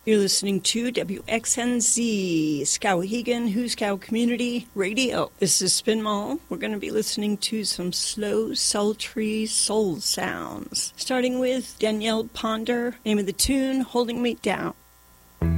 You're listening to WXNZ, Skowhegan, Huskow Community Radio. This is Spin Mall. We're going to be listening to some slow, sultry soul sounds. Starting with Danielle Ponder, name of the tune, Holding Me Down.